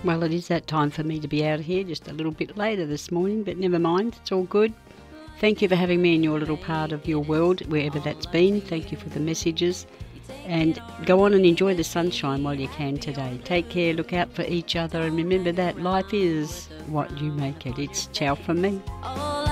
Well, it is that time for me to be out here just a little bit later this morning, but never mind, it's all good. Thank you for having me in your little part of your world, wherever that's been. Thank you for the messages. And go on and enjoy the sunshine while you can today. Take care, look out for each other, and remember that life is what you make it. It's ciao from me.